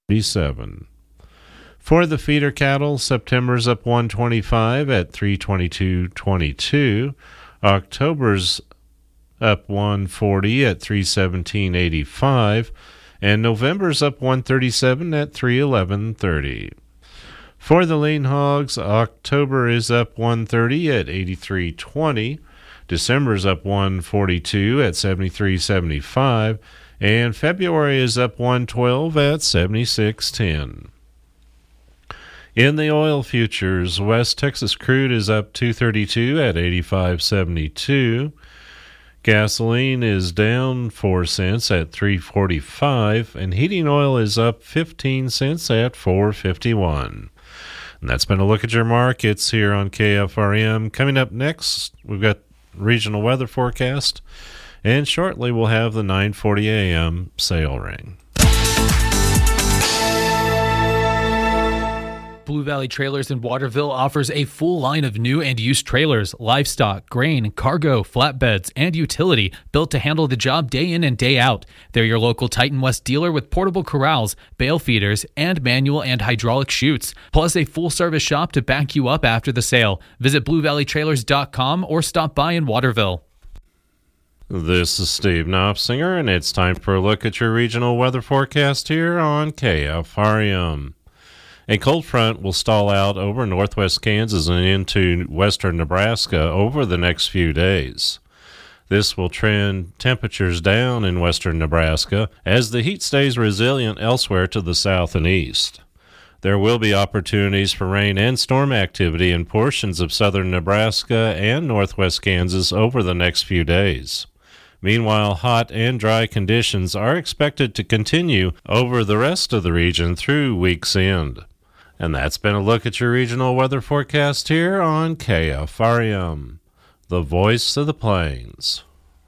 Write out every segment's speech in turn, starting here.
37. For the feeder cattle, September's up 125 at 322.22. October's up 140 at 317.85. And November's up 137 at 311.30. For the lean hogs, October is up 130 at 83.20. December's up 142 at 73.75. And February is up 112 at 76.10. In the oil futures, West Texas crude is up 232 at 85.72. Gasoline is down 4 cents at 3.45, and heating oil is up 15 cents at 4.51. And that's been a look at your markets here on KFRM. Coming up next, we've got regional weather forecast, and shortly we'll have the 9:40 a.m. sale ring. Blue Valley Trailers in Waterville offers a full line of new and used trailers, livestock, grain, cargo, flatbeds, and utility built to handle the job day in and day out. They're your local Titan West dealer with portable corrals, bale feeders, and manual and hydraulic chutes, plus a full-service shop to back you up after the sale. Visit BlueValleyTrailers.com or stop by in Waterville. This is Steve Knopfsinger, and it's time for a look at your regional weather forecast here on KFRM. A cold front will stall out over northwest Kansas and into western Nebraska over the next few days. This will trend temperatures down in western Nebraska as the heat stays resilient elsewhere to the south and east. There will be opportunities for rain and storm activity in portions of southern Nebraska and northwest Kansas over the next few days. Meanwhile, hot and dry conditions are expected to continue over the rest of the region through week's end. And that's been a look at your regional weather forecast here on KFRM, the voice of the plains.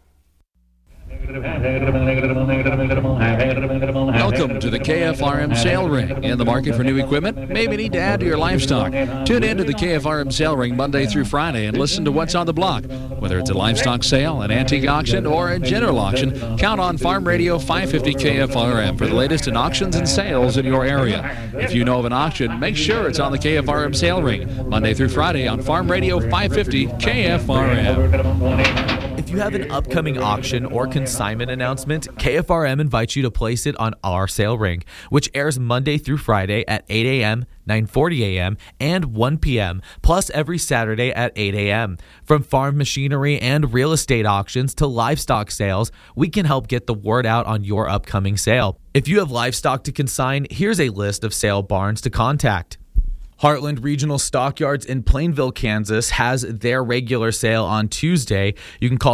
Welcome to the KFRM sale ring. In the market for new equipment? Maybe need to add to your livestock. Tune in to the KFRM sale ring Monday through Friday and listen to what's on the block. Whether it's a livestock sale, an antique auction, or a general auction, count on Farm Radio 550 KFRM for the latest in auctions and sales in your area. If you know of an auction, make sure it's on the KFRM sale ring Monday through Friday on Farm Radio 550 KFRM. If you have an upcoming auction or consignment announcement, KFRM invites you to place it on our sale ring, which airs Monday through Friday at 8 a.m., 9:40 a.m., and 1 p.m., plus every Saturday at 8 a.m. From farm machinery and real estate auctions to livestock sales, we can help get the word out on your upcoming sale. If you have livestock to consign, here's a list of sale barns to contact. Heartland Regional Stockyards in Plainville, Kansas has their regular sale on Tuesday. You can call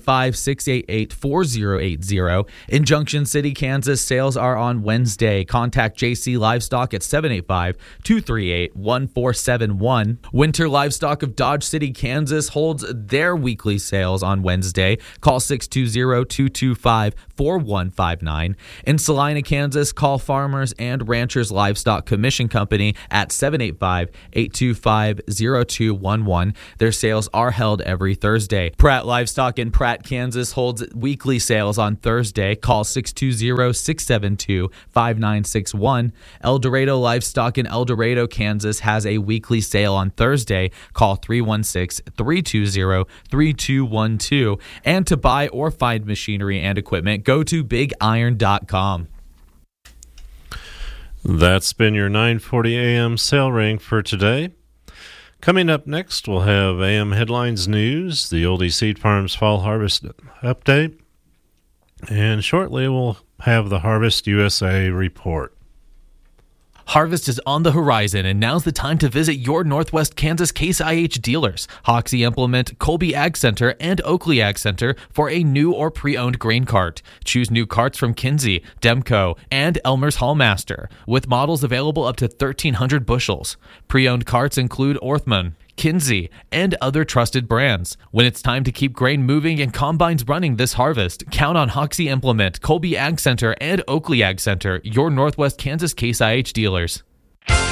785-688-4080. In Junction City, Kansas, sales are on Wednesday. Contact JC Livestock at 785-238-1471. Winter Livestock of Dodge City, Kansas holds their weekly sales on Wednesday. Call 620-225-4159. In Salina, Kansas, call Farmers and Ranchers Livestock Commission Company at 785-825-0211. Their sales are held every Thursday. Pratt Livestock in Pratt, Kansas holds weekly sales on Thursday. Call 620-672-5961. El Dorado Livestock in El Dorado, Kansas has a weekly sale on Thursday. Call 316-320-3212. And to buy or find machinery and equipment, go to bigiron.com. That's been your 9:40 a.m. sale ring for today. Coming up next, we'll have AM Headlines News, the Oldie Seed Farms Fall Harvest Update, and shortly we'll have the Harvest USA Report. Harvest is on the horizon, and now's the time to visit your Northwest Kansas Case IH dealers, Hoxie Implement, Colby Ag Center, and Oakley Ag Center for a new or pre-owned grain cart. Choose new carts from Kinsey, Demco, and Elmer's Hallmaster, with models available up to 1,300 bushels. Pre-owned carts include Orthman, Kinsey, and other trusted brands. When it's time to keep grain moving and combines running this harvest, count on Hoxie Implement, Colby Ag Center, and Oakley Ag Center, your Northwest Kansas Case IH dealers.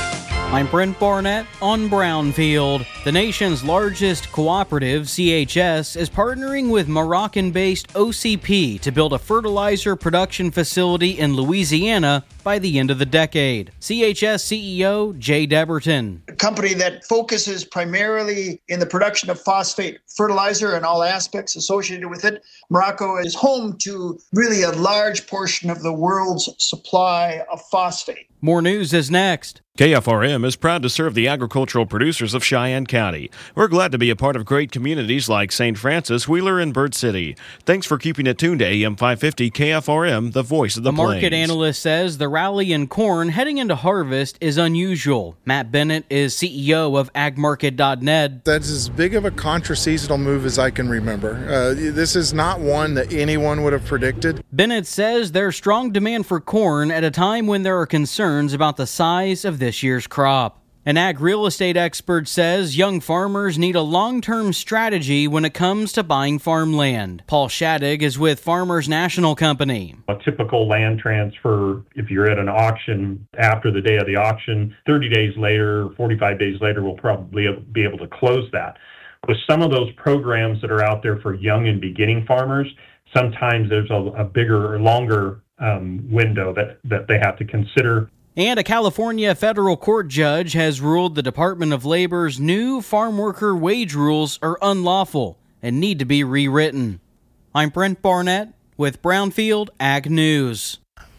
I'm Brent Barnett on Brownfield. The nation's largest cooperative, CHS, is partnering with Moroccan-based OCP to build a fertilizer production facility in Louisiana by the end of the decade. CHS CEO Jay Deberton. A company that focuses primarily in the production of phosphate fertilizer and all aspects associated with it. Morocco is home to really a large portion of the world's supply of phosphate. More news is next. KFRM is proud to serve the agricultural producers of Cheyenne County. We're glad to be a part of great communities like St. Francis, Wheeler, and Bird City. Thanks for keeping it tuned to AM 550 KFRM, the voice of the plains. A market analyst says the rally in corn heading into harvest is unusual. Matt Bennett is CEO of agmarket.net. That's as big of a contra-seasonal move as I can remember. This is not one that anyone would have predicted. Bennett says there's strong demand for corn at a time when there are concerns about the size of this year's crop. An ag real estate expert says young farmers need a long-term strategy when it comes to buying farmland. Paul Shattuck is with Farmers National Company. A typical land transfer, if you're at an auction after the day of the auction, 30 days later, 45 days later, we'll probably be able to close that. With some of those programs that are out there for young and beginning farmers, sometimes there's a bigger or longer window that they have to consider. And a California federal court judge has ruled the Department of Labor's new farm worker wage rules are unlawful and need to be rewritten. I'm Brent Barnett with Brownfield Ag News.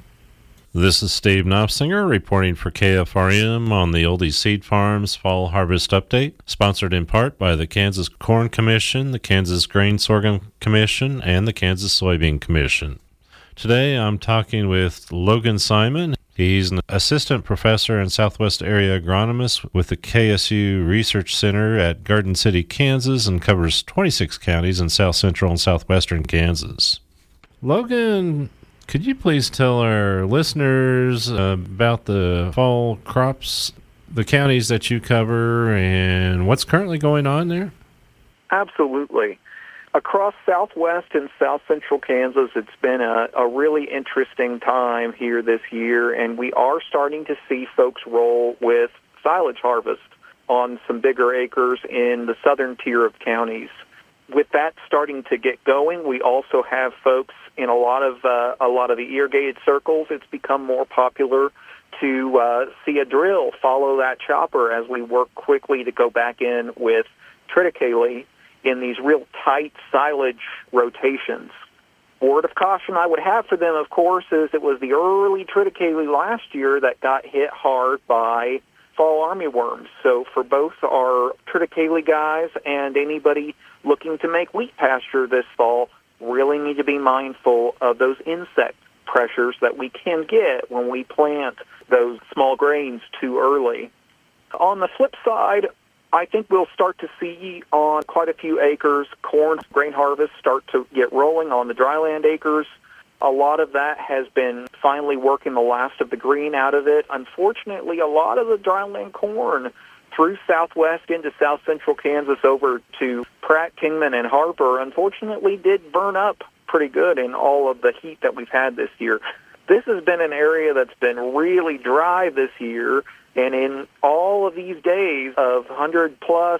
This is Steve Knopfsinger reporting for KFRM on the Oldie Seed Farms Fall Harvest Update, sponsored in part by the Kansas Corn Commission, the Kansas Grain Sorghum Commission, and the Kansas Soybean Commission. Today I'm talking with Logan Simon. He's an assistant professor and Southwest area agronomist with the KSU Research Center at Garden City, Kansas, and covers 26 counties in south central and southwestern Kansas. Logan, could you please tell our listeners about the fall crops, the counties that you cover, and what's currently going on there? Absolutely. Across southwest and south central Kansas, it's been a really interesting time here this year, and we are starting to see folks roll with silage harvest on some bigger acres in the southern tier of counties. With that starting to get going, we also have folks in a lot of the irrigated circles. It's become more popular to see a drill follow that chopper as we work quickly to go back in with triticale in these real tight silage rotations. Word of caution I would have for them, of course, is it was the early triticale last year that got hit hard by fall armyworms. So for both our triticale guys and anybody looking to make wheat pasture this fall, really need to be mindful of those insect pressures that we can get when we plant those small grains too early. On the flip side, I think we'll start to see on quite a few acres corn grain harvest start to get rolling on the dryland acres. A lot of that has been finally working the last of the green out of it. Unfortunately, a lot of the dryland corn through southwest into south central Kansas over to Pratt, Kingman, and Harper, unfortunately did burn up pretty good in all of the heat that we've had this year. This has been an area that's been really dry this year. And in all of these days of 100-plus,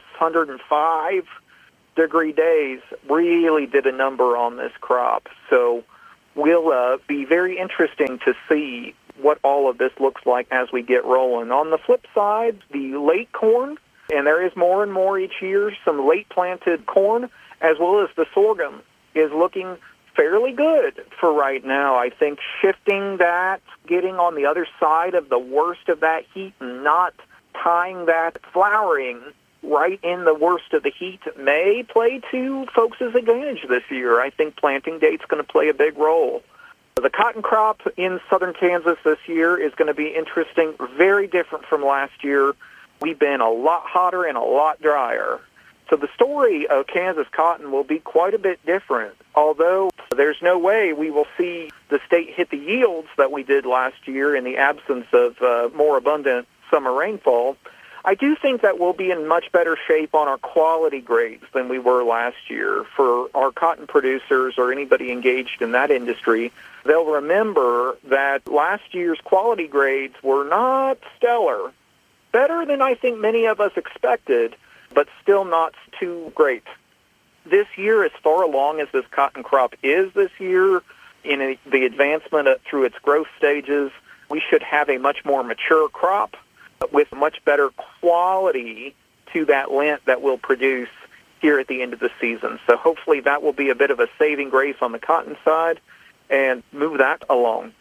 105-degree days, really did a number on this crop. So will be very interesting to see what all of this looks like as we get rolling. On the flip side, the late corn, and there is more and more each year, some late-planted corn, as well as the sorghum, is looking fairly good for right now. I think shifting that, getting on the other side of the worst of that heat and not tying that flowering right in the worst of the heat may play to folks' advantage this year. I think planting date's going to play a big role. The cotton crop in southern Kansas this year is going to be interesting, very different from last year. We've been a lot hotter and a lot drier. So the story of Kansas cotton will be quite a bit different, although there's no way we will see the state hit the yields that we did last year in the absence of more abundant summer rainfall. I do think that we'll be in much better shape on our quality grades than we were last year. For our cotton producers or anybody engaged in that industry, they'll remember that last year's quality grades were not stellar. better than I think many of us expected, but still not too great. This year, as far along as this cotton crop is this year, in the advancement through its growth stages, we should have a much more mature crop with much better quality to that lint that we'll produce here at the end of the season. So hopefully that will be a bit of a saving grace on the cotton side and move that along.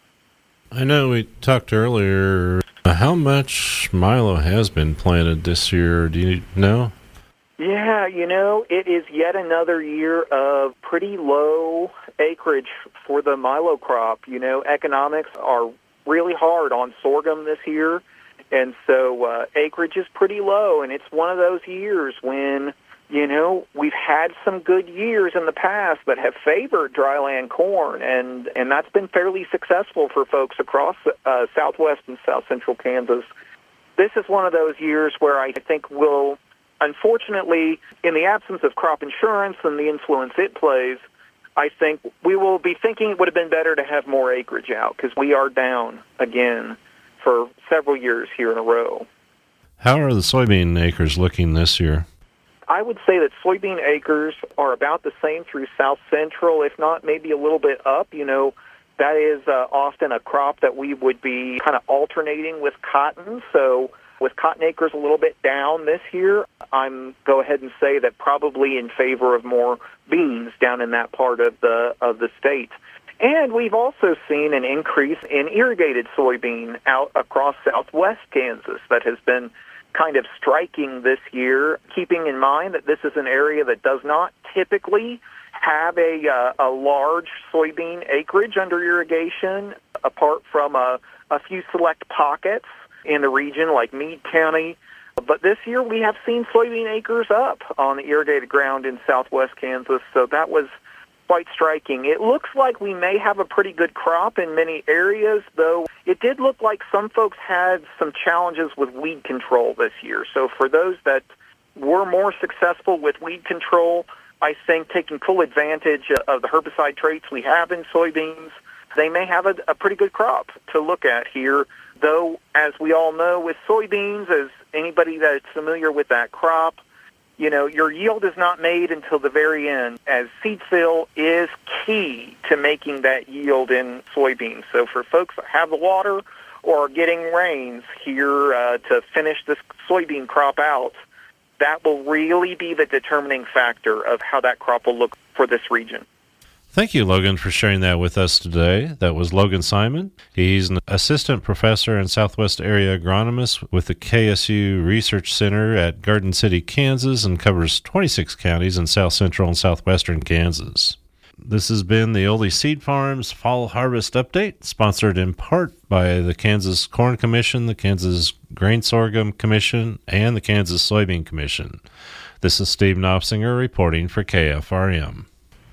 I know we talked earlier, how much milo has been planted this year? Do you know? Yeah, it is yet another year of pretty low acreage for the milo crop. Economics are really hard on sorghum this year, and so acreage is pretty low, and it's one of those years when, we've had some good years in the past that have favored dryland corn, and that's been fairly successful for folks across southwest and south central Kansas. This is one of those years where I think we'll, unfortunately, in the absence of crop insurance and the influence it plays, I think we will be thinking it would have been better to have more acreage out because we are down again for several years here in a row. How are the soybean acres looking this year? I would say that soybean acres are about the same through south central, if not maybe a little bit up. That is often a crop that we would be kind of alternating with cotton. So with cotton acres a little bit down this year, I'm go ahead and say that probably in favor of more beans down in that part of the state. And we've also seen an increase in irrigated soybean out across southwest Kansas that has been kind of striking this year, keeping in mind that this is an area that does not typically have a large soybean acreage under irrigation, apart from a few select pockets in the region like Meade County. But this year we have seen soybean acres up on the irrigated ground in southwest Kansas, so that was quite striking. It looks like we may have a pretty good crop in many areas, though it did look like some folks had some challenges with weed control this year. So for those that were more successful with weed control, I think taking full advantage of the herbicide traits we have in soybeans, they may have a pretty good crop to look at here. Though, as we all know with soybeans, as anybody that's familiar with that crop, your yield is not made until the very end, as seed fill is key to making that yield in soybeans. So for folks that have the water or are getting rains here to finish this soybean crop out, that will really be the determining factor of how that crop will look for this region. Thank you, Logan, for sharing that with us today. That was Logan Simon. He's an assistant professor and Southwest area agronomist with the KSU Research Center at Garden City, Kansas, and covers 26 counties in south central and southwestern Kansas. This has been the Oldie Seed Farms Fall Harvest Update, sponsored in part by the Kansas Corn Commission, the Kansas Grain Sorghum Commission, and the Kansas Soybean Commission. This is Steve Knopsinger reporting for KFRM.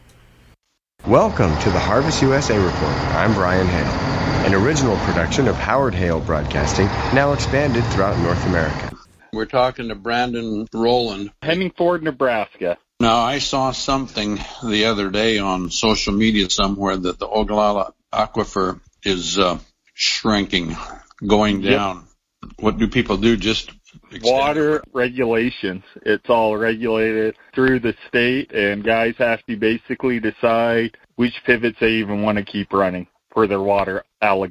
Welcome to the Harvest USA Report. I'm Brian Hale, an original production of Howard Hale Broadcasting, now expanded throughout North America. We're talking to Brandon Rowland. Hemingford, Nebraska. Now, I saw something the other day on social media somewhere that the Ogallala Aquifer is shrinking, going down. Yep. What do people do? Just water regulations. It's all regulated through the state, and guys have to basically decide which pivots they even want to keep running for their water allocation.